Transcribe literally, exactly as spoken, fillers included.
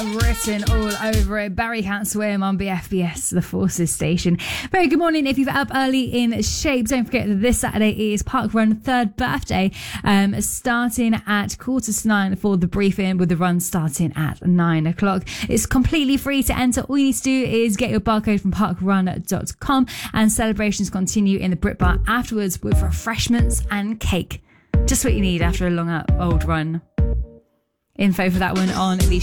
written all over it. Barry Can't Swim on B F B S, the Forces station. Very good morning if you're up early in shape. Don't forget that this Saturday is Parkrun third birthday, um, starting at quarter to nine for the briefing, with the run starting at nine o'clock. It's completely free to enter. All you need to do is get your barcode from parkrun dot com, and celebrations continue in the Brit Bar afterwards with refreshments and cake. Just what you need after a long old run. Info for that one on the